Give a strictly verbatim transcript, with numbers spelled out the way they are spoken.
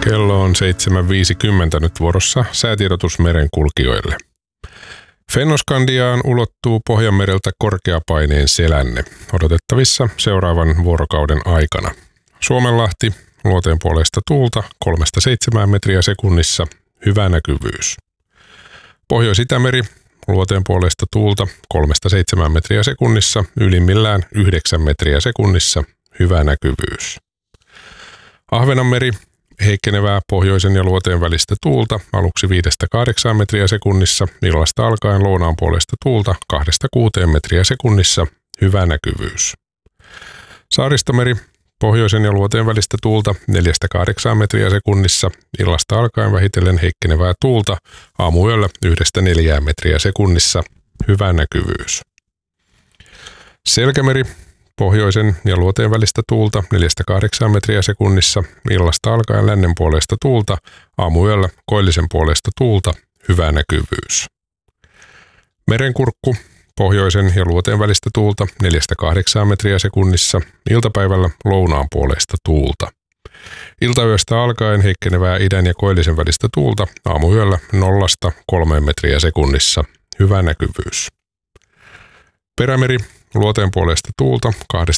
Kello on seitsemän viisikymmentä nyt vuorossa säätiedotus merenkulkijoille. Fennoskandiaan ulottuu Pohjanmereltä korkeapaineen selänne, odotettavissa seuraavan vuorokauden aikana. Suomenlahti, luoteenpuoleista tuulta kolmesta seitsemään metriä sekunnissa, hyvä näkyvyys. Pohjois-Itämeri, luoteenpuoleista tuulta kolmesta seitsemään metriä sekunnissa, ylimmillään yhdeksän metriä sekunnissa, hyvä näkyvyys. Ahvenanmeri, heikkenevää pohjoisen ja luoteen välistä tuulta, aluksi viidestä kahdeksaan metriä sekunnissa, illasta alkaen lounaan puolesta tuulta kahdesta kuuteen metriä sekunnissa, hyvä näkyvyys. Saaristomeri, pohjoisen ja luoteen välistä tuulta neljästä kahdeksaan metriä sekunnissa, illasta alkaen vähitellen heikkenevää tuulta, aamuyöllä yhdestä neljään metriä sekunnissa, hyvä näkyvyys. Selkämeri, pohjoisen ja luoteen välistä tuulta neljästä kahdeksaan metriä sekunnissa, illasta alkaen lännen puolesta tuulta, aamuyöllä koillisen puolesta tuulta, hyvä näkyvyys. Merenkurkku, pohjoisen ja luoteen välistä tuulta neljästä kahdeksaan metriä sekunnissa, iltapäivällä lounaan puolesta tuulta. Iltayöstä alkaen heikkenevää idän ja koillisen välistä tuulta, aamuyöllä nollasta kolmeen metriä sekunnissa, hyvä näkyvyys. Perämeri, luoteen puolesta tuulta kaksi